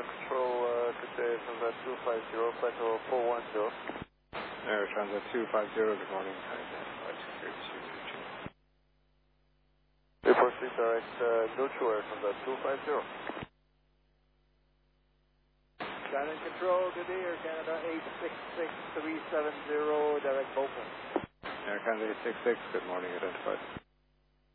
Control, good day, Transat 250, flight level 410. Air Transat 250, good morning. Identify 202. Report 3 direct, go to Air Transat 250. Shannon Control, good day, Air Canada 866370, direct Beaufort. Air Canada 866, good morning, identified.